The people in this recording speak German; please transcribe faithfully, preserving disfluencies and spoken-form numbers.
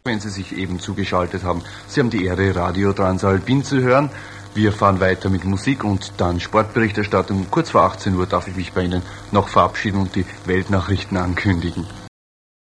wenn Sie sich eben zugeschaltet haben. Sie haben die Ehre, Radio Transalpin zu hören. Wir fahren weiter mit Musik und dann Sportberichterstattung. Kurz vor achtzehn Uhr darf ich mich bei Ihnen noch verabschieden und die Weltnachrichten ankündigen.